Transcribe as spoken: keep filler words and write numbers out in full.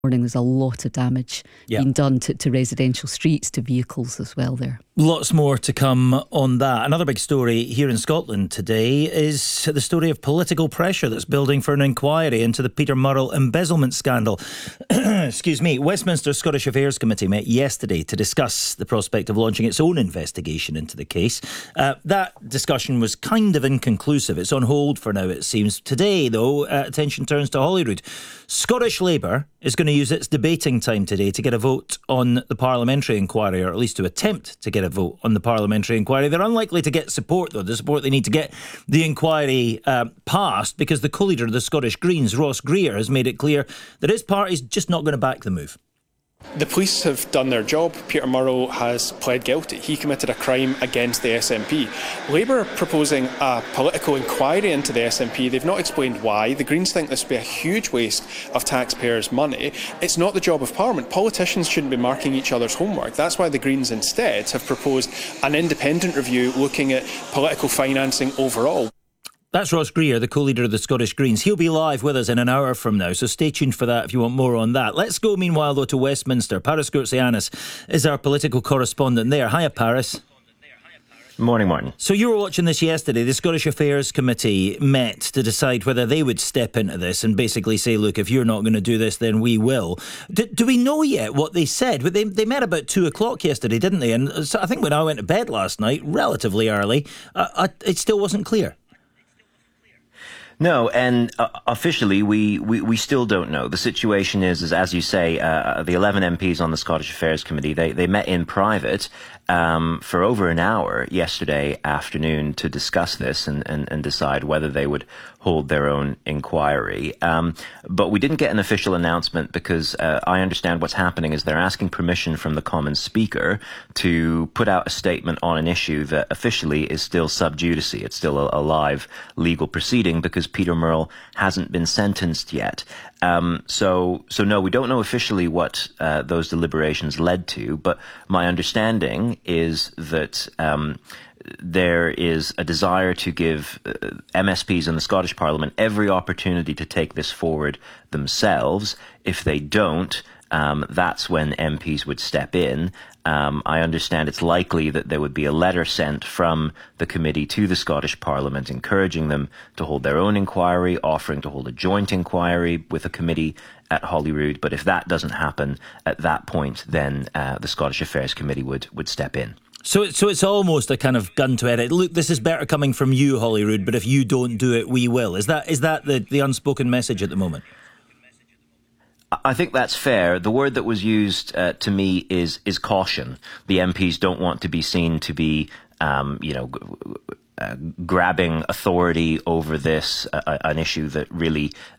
morning. There's a lot of damage yep. being done to, to residential streets, to vehicles as well there. Lots more to come on that. Another big story here in Scotland today is the story of political pressure that's building for an inquiry into the Peter Murrell embezzlement scandal. Excuse me. Westminster Scottish Affairs Committee met yesterday to discuss the prospect of launching its own investigation into the case. Uh, that discussion was kind of inconclusive. It's on hold for now, it seems. Today, though, uh, attention turns to Holyrood. Scottish Labour is going to use its debating time today to get a vote on the parliamentary inquiry, or at least to attempt to get a vote on the parliamentary inquiry. They're unlikely to get support, though, the support they need to get the inquiry uh, passed, because the co-leader of the Scottish Greens, Ross Greer, has made it clear that his party's just not going to back the move. The police have done their job. Peter Murrell has pled guilty. He committed a crime against the S N P. Labour are proposing a political inquiry into the S N P. They've not explained why. The Greens think this would be a huge waste of taxpayers' money. It's not the job of Parliament. Politicians shouldn't be marking each other's homework. That's why the Greens instead have proposed an independent review looking at political financing overall. That's Ross Greer, the co-leader of the Scottish Greens. He'll be live with us in an hour from now, so stay tuned for that if you want more on that. Let's go, meanwhile, though, to Westminster. Paris Gourtsianis is our political correspondent there. Hiya, Paris. Morning, Martin. So you were watching this yesterday. The Scottish Affairs Committee met to decide whether they would step into this and basically say, look, if you're not going to do this, then we will. Do, do we know yet what they said? They, they met about two o'clock yesterday, didn't they? And so I think when I went to bed last night, relatively early, uh, I, it still wasn't clear. No, and uh, officially we, we, we still don't know. The situation is, is as you say, uh, the eleven M Ps on the Scottish Affairs Committee, they, they met in private um, for over an hour yesterday afternoon to discuss this and, and, and decide whether they would hold their own inquiry. Um, but we didn't get an official announcement because uh, I understand what's happening is they're asking permission from the Commons Speaker to put out a statement on an issue that officially is still sub judice. It's still a, a live legal proceeding because Peter Murrell hasn't been sentenced yet. Um, so, so no, we don't know officially what uh, those deliberations led to, but my understanding is that um, there is a desire to give uh, M S Ps in the Scottish Parliament every opportunity to take this forward themselves. If they don't, um, that's when M Ps would step in. Um, I understand it's likely that there would be a letter sent from the committee to the Scottish Parliament encouraging them to hold their own inquiry, offering to hold a joint inquiry with a committee at Holyrood. But if that doesn't happen at that point, then uh, the Scottish Affairs Committee would, would step in. So, so it's almost a kind of gun to head. Look, this is better coming from you, Holyrood, but if you don't do it, we will. Is that is that the, the unspoken message at the moment? I think that's fair. The word that was used uh, to me is is caution. The M Ps don't want to be seen to be, um, you know, g- uh, grabbing authority over this, uh, an issue that really